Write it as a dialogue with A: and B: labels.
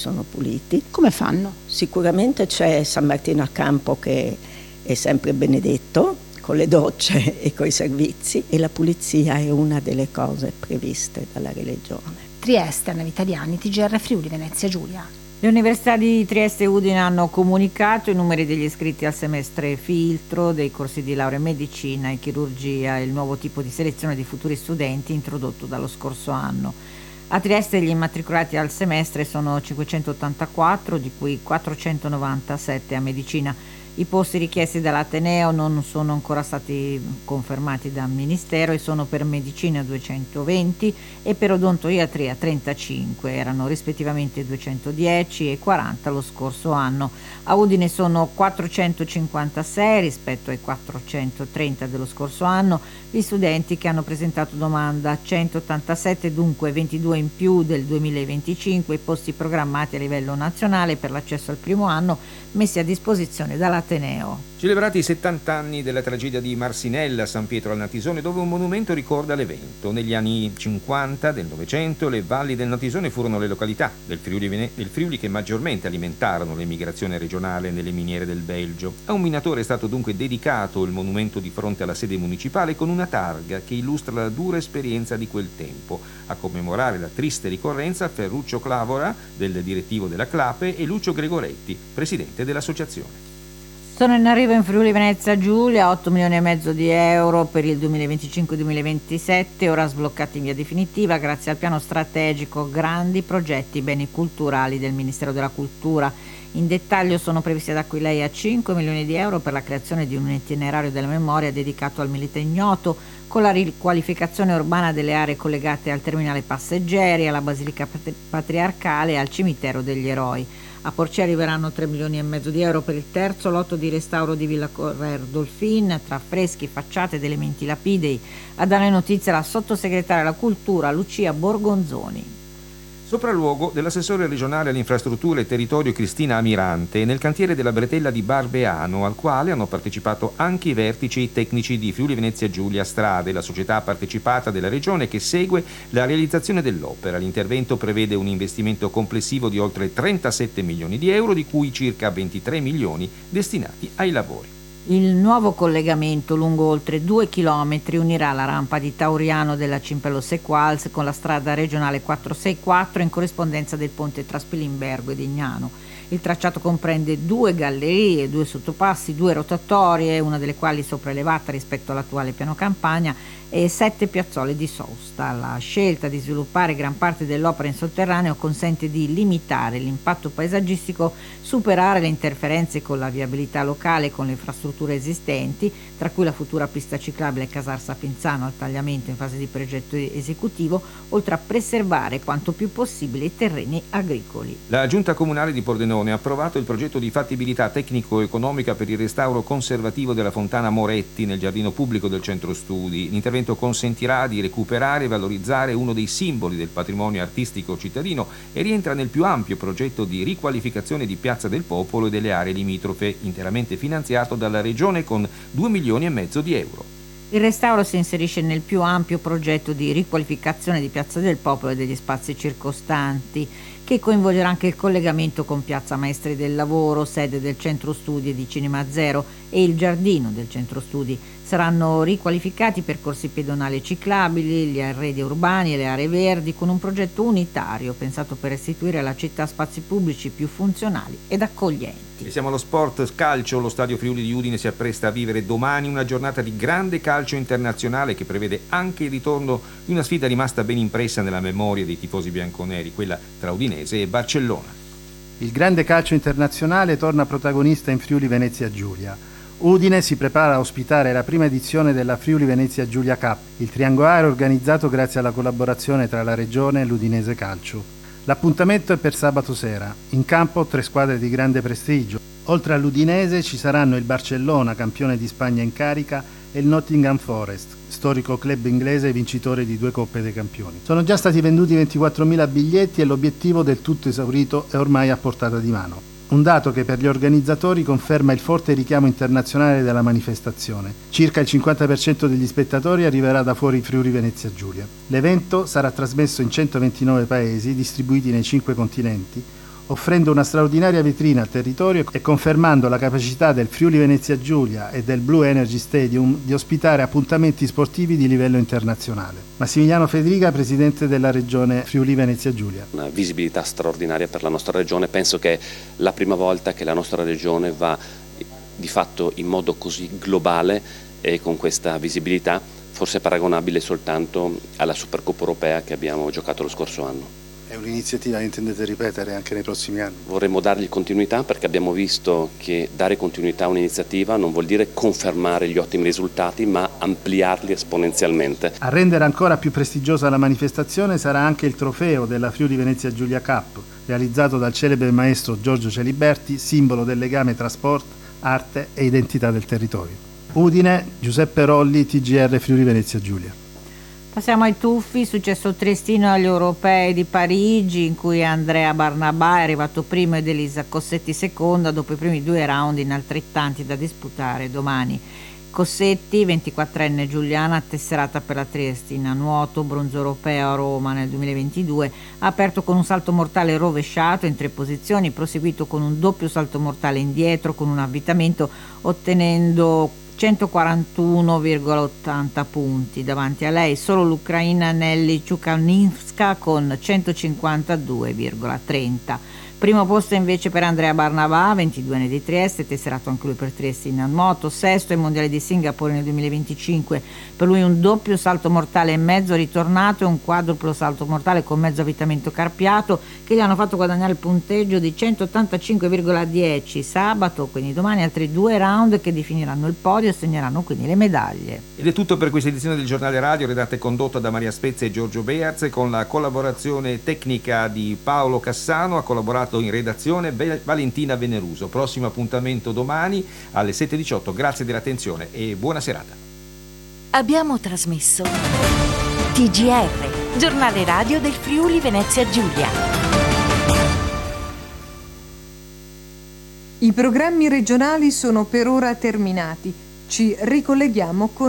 A: sono puliti. Come fanno? Sicuramente c'è San Martino al Campo che è sempre benedetto, con le docce e coi servizi, e la pulizia è una delle cose previste dalla religione.
B: Trieste, Navi Italiani, TGR Friuli, Venezia Giulia.
C: Le università di Trieste e Udine hanno comunicato i numeri degli iscritti al semestre filtro dei corsi di laurea in medicina e chirurgia, il nuovo tipo di selezione di futuri studenti introdotto dallo scorso anno. A Trieste gli immatricolati al semestre sono 584, di cui 497 a medicina. I posti richiesti dall'Ateneo non sono ancora stati confermati dal Ministero e sono per medicina 220 e per odontoiatria 35, erano rispettivamente 210 e 40 lo scorso anno. A Udine sono 456 rispetto ai 430 dello scorso anno gli studenti che hanno presentato domanda, 187 dunque 22 in più del 2025 i posti programmati a livello nazionale per l'accesso al primo anno messi a disposizione dall'Ateneo.
D: Celebrati i 70 anni della tragedia di Marsinella a San Pietro al Natisone, dove un monumento ricorda l'evento. Negli anni 50 del Novecento le valli del Natisone furono le località del Friuli che maggiormente alimentarono l'emigrazione regionale nelle miniere del Belgio. A un minatore è stato dunque dedicato il monumento di fronte alla sede municipale con una targa che illustra la dura esperienza di quel tempo. A commemorare la triste ricorrenza Ferruccio Clavora, del direttivo della Clape, e Lucio Gregoretti, presidente dell'associazione.
C: Sono in arrivo in Friuli Venezia Giulia 8 milioni e mezzo di euro per il 2025-2027, ora sbloccati in via definitiva grazie al piano strategico Grandi Progetti Beni Culturali del Ministero della Cultura. In dettaglio sono previsti ad Aquileia 5 milioni di euro per la creazione di un itinerario della memoria dedicato al milite ignoto, con la riqualificazione urbana delle aree collegate al terminale passeggeri, alla Basilica Patriarcale e al cimitero degli eroi. A Porcia arriveranno 3 milioni e mezzo di euro per il terzo lotto di restauro di Villa Correr Dolfin, tra affreschi, facciate ed elementi lapidei. A dare notizie la sottosegretaria alla cultura Lucia Borgonzoni.
D: Sopralluogo dell'assessore regionale alle infrastrutture e territorio Cristina Amirante nel cantiere della bretella di Barbeano, al quale hanno partecipato anche i vertici tecnici di Friuli Venezia Giulia Strade, la società partecipata della regione che segue la realizzazione dell'opera. L'intervento prevede un investimento complessivo di oltre 37 milioni di euro, di cui circa 23 milioni destinati ai lavori.
C: Il nuovo collegamento lungo oltre 2 chilometri unirà la rampa di Tauriano della Cimpello-Sequals con la strada regionale 464 in corrispondenza del ponte tra Spilimbergo e Dignano. Il tracciato comprende 2 gallerie, 2 sottopassi, 2 rotatorie, una delle quali sopraelevata rispetto all'attuale piano campagna, e 7 piazzole di sosta. La scelta di sviluppare gran parte dell'opera in sotterraneo consente di limitare l'impatto paesaggistico, superare le interferenze con la viabilità locale e con le infrastrutture esistenti, tra cui la futura pista ciclabile Casar Sapienzano al tagliamento in fase di progetto esecutivo, oltre a preservare quanto più possibile i terreni agricoli.
D: La Giunta Comunale di Pordenone ha approvato il progetto di fattibilità tecnico-economica per il restauro conservativo della fontana Moretti nel giardino pubblico del centro studi. L'intervento consentirà di recuperare e valorizzare uno dei simboli del patrimonio artistico cittadino e rientra nel più ampio progetto di riqualificazione di Piazza del Popolo e delle aree limitrofe, interamente finanziato dalla Regione con 2 milioni e mezzo di euro.
C: Il restauro si inserisce nel più ampio progetto di riqualificazione di Piazza del Popolo e degli spazi circostanti, che coinvolgerà anche il collegamento con Piazza Maestri del Lavoro, sede del Centro Studi e di Cinema Zero, e il giardino del Centro Studi. Saranno riqualificati i percorsi pedonali e ciclabili, gli arredi urbani e le aree verdi, con un progetto unitario pensato per restituire alla città spazi pubblici più funzionali ed accoglienti.
D: E siamo allo sport calcio. Lo Stadio Friuli di Udine si appresta a vivere domani una giornata di grande calcio internazionale che prevede anche il ritorno di una sfida rimasta ben impressa nella memoria dei tifosi bianconeri, quella tra Udinese e Barcellona.
E: Il grande calcio internazionale torna protagonista in Friuli Venezia Giulia. Udine si prepara a ospitare la prima edizione della Friuli Venezia Giulia Cup, il triangolare organizzato grazie alla collaborazione tra la Regione e l'Udinese Calcio. L'appuntamento è per sabato sera. In campo 3 squadre di grande prestigio. Oltre all'Udinese ci saranno il Barcellona, campione di Spagna in carica, e il Nottingham Forest, storico club inglese vincitore di 2 Coppe dei Campioni. Sono già stati venduti 24.000 biglietti e l'obiettivo del tutto esaurito è ormai a portata di mano. Un dato che per gli organizzatori conferma il forte richiamo internazionale della manifestazione. Circa il 50% degli spettatori arriverà da fuori Friuli Venezia Giulia. L'evento sarà trasmesso in 129 paesi distribuiti nei 5 continenti, offrendo una straordinaria vetrina al territorio e confermando la capacità del Friuli Venezia Giulia e del Blue Energy Stadium di ospitare appuntamenti sportivi di livello internazionale. Massimiliano Federica, presidente della regione Friuli Venezia Giulia.
F: Una visibilità straordinaria per la nostra regione, penso che è la prima volta che la nostra regione va di fatto in modo così globale e con questa visibilità, forse paragonabile soltanto alla Supercoppa europea che abbiamo giocato lo scorso anno.
E: È un'iniziativa che intendete ripetere anche nei prossimi anni?
F: Vorremmo dargli continuità, perché abbiamo visto che dare continuità a un'iniziativa non vuol dire confermare gli ottimi risultati, ma ampliarli esponenzialmente.
E: A rendere ancora più prestigiosa la manifestazione sarà anche il trofeo della Friuli Venezia Giulia Cup, realizzato dal celebre maestro Giorgio Celiberti, simbolo del legame tra sport, arte e identità del territorio. Udine, Giuseppe Rolli, TGR Friuli Venezia Giulia.
C: Passiamo ai tuffi, successo triestino agli europei di Parigi, in cui Andrea Barnabà è arrivato primo ed Elisa Cossetti seconda dopo i primi 2 round in altrettanti da disputare domani. Cossetti, 24enne giuliana, tesserata per la Triestina, nuoto, bronzo europeo a Roma nel 2022, ha aperto con un salto mortale rovesciato in 3 posizioni, proseguito con un doppio salto mortale indietro con un avvitamento, ottenendo 141,80 punti. Davanti a lei solo l'ucraina Nelly Ciukanivska con 152,30. Primo posto invece per Andrea Barnabà, 22enne di Trieste, tesserato anche lui per Trieste in nuoto, sesto ai mondiali di Singapore nel 2025, per lui un doppio salto mortale e mezzo ritornato e un quadruplo salto mortale con mezzo avvitamento carpiato che gli hanno fatto guadagnare il punteggio di 185,10. Sabato, quindi domani, altri 2 round che definiranno il podio e segneranno quindi le medaglie.
D: Ed è tutto per questa edizione del Giornale Radio, redatta e condotta da Maria Spezia e Giorgio Bearz, con la collaborazione tecnica di Paolo Cassano. Ha collaborato in redazione Valentina Veneruso. Prossimo appuntamento domani alle 7:18. Grazie dell'attenzione e buona serata.
G: Abbiamo trasmesso TGR, Giornale Radio del Friuli Venezia Giulia.
H: I programmi regionali sono per ora terminati. Ci ricolleghiamo con